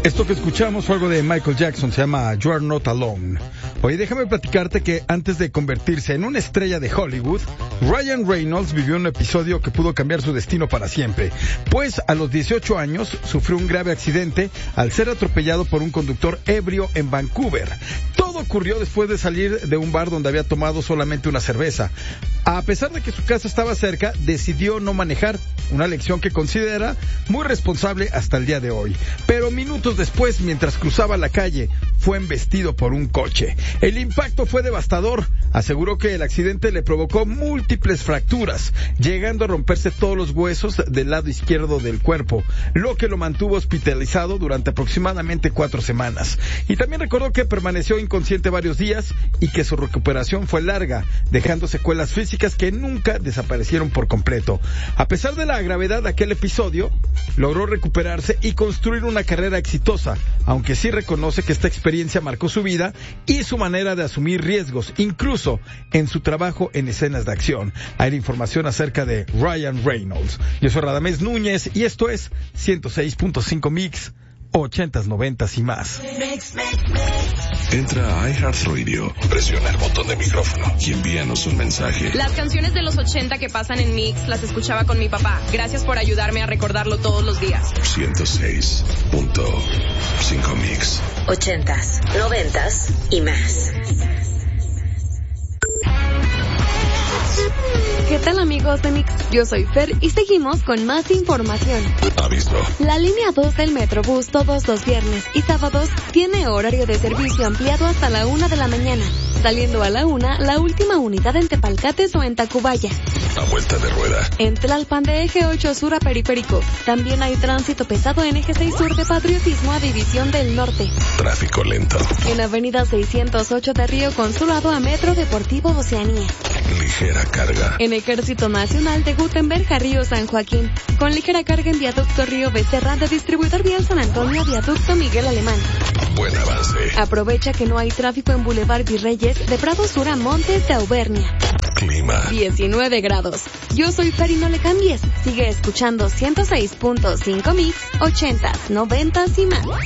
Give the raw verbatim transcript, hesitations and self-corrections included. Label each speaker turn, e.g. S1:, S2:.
S1: Esto que escuchamos fue algo de Michael Jackson, se llama You Are Not Alone. Oye, déjame platicarte que antes de convertirse en una estrella de Hollywood, Ryan Reynolds vivió un episodio que pudo cambiar su destino para siempre. Pues a los dieciocho años sufrió un grave accidente al ser atropellado por un conductor ebrio en Vancouver. Todo ocurrió después de salir de un bar donde había tomado solamente una cerveza. A pesar de que su casa estaba cerca, decidió no manejar, una lección que considera muy responsable hasta el día de hoy. Pero minutos después, mientras cruzaba la calle, fue embestido por un coche. El impacto fue devastador. Aseguró que el accidente le provocó múltiples fracturas, llegando a romperse todos los huesos del lado izquierdo del cuerpo, lo que lo mantuvo hospitalizado durante aproximadamente cuatro semanas. Y también recordó que permaneció inconsciente varios días y que su recuperación fue larga, dejando secuelas físicas que nunca desaparecieron por completo. A pesar de la gravedad de aquel episodio, logró recuperarse y construir una carrera exitosa, aunque sí reconoce que esta experiencia marcó su vida y su manera de asumir riesgos, incluso en su trabajo en escenas de acción. Hay información acerca de Ryan Reynolds. Yo soy Radamés Núñez y esto es ciento seis punto cinco Mix, ochentas, noventas y más.
S2: Entra a iHeartRadio, presiona el botón de micrófono y envíanos un mensaje.
S3: Las canciones de los ochenta que pasan en Mix las escuchaba con mi papá. Gracias por ayudarme a recordarlo todos los días.
S2: ciento seis punto cinco Mix.
S4: Ochentas, noventas y más.
S5: ¿Qué tal, amigos de Mix? Yo soy Fer y seguimos con más información.
S2: Aviso.
S5: La línea dos del Metrobús todos los viernes y sábados tiene horario de servicio ampliado hasta la una de la mañana, saliendo a la una la última unidad en Tepalcates o en Tacubaya.
S2: A vuelta de rueda.
S5: En Tlalpan de Eje ocho Sur a Periférico. También hay tránsito pesado en Eje seis Sur de Patriotismo a División del Norte.
S2: Tráfico lento.
S5: En Avenida seiscientos ocho de Río Consulado a Metro Deportivo Oceanía.
S2: Ligera carga.
S5: En Ejército Nacional de Gutenberg a Río San Joaquín. Con ligera carga en Viaducto Río Becerra de Distribuidor Vial San Antonio a Viaducto Miguel Alemán.
S2: Buen avance.
S5: Aprovecha que no hay tráfico en Boulevard Virreyes de Prado Sur a Montes de Auvernia.
S2: Clima.
S5: diecinueve grados. Yo soy Fer y no le cambies. Sigue escuchando ciento seis punto cinco Mix, ochentas, noventas y más.